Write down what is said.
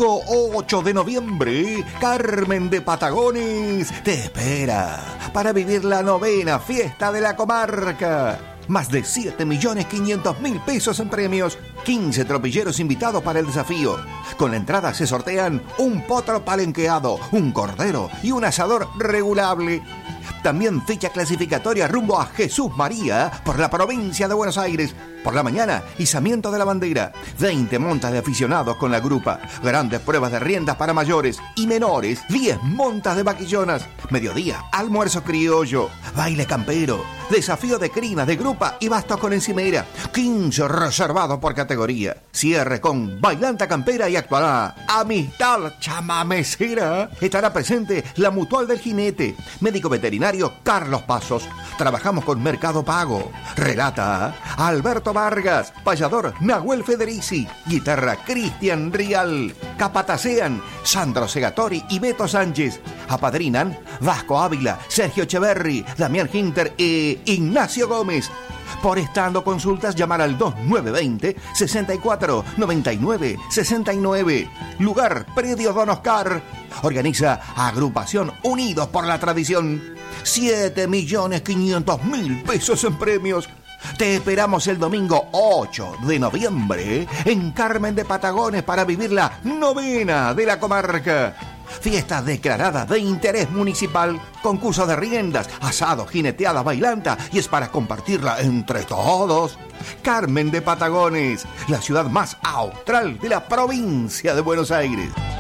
domingo 8 de noviembre, Carmen de Patagones te espera para vivir la 9ª fiesta de la comarca. Más de 7.500.000 pesos en premios, 15 tropilleros invitados para el desafío. Con la entrada se sortean un potro palenqueado, un cordero y un asador regulable. También ficha clasificatoria rumbo a Jesús María por la provincia de Buenos Aires. Por la mañana, izamiento de la bandera. 20 montas de aficionados con la grupa. Grandes pruebas de riendas para mayores y menores. 10 montas de vaquillonas. Mediodía, almuerzo criollo. Baile campero. Desafío de crinas de grupa y bastos con encimera. 15 reservados por categoría. Cierre con bailanta campera y actuará Amistad Chamamecera. Estará presente la Mutual del Jinete. Médico veterinario Carlos Pasos. Trabajamos con Mercado Pago. Relata Alberto Vargas. Payador Nahuel Federici. Guitarra Cristian Rial. Capatacean Sandro Segatori y Beto Sánchez. Apadrinan Vasco Ávila, Sergio Echeverri, Damián Hinter e Ignacio Gómez. Por estando consultas, llamar al 2920 64 99 69. Lugar Predio Don Oscar. Organiza Agrupación Unidos por la Tradición. 7.500.000 pesos en premios. Te esperamos el domingo 8 de noviembre en Carmen de Patagones para vivir la 9ª de la comarca. Fiesta declarada de interés municipal, concurso de riendas, asado, jineteada, bailanta y es para compartirla entre todos. Carmen de Patagones, la ciudad más austral de la provincia de Buenos Aires.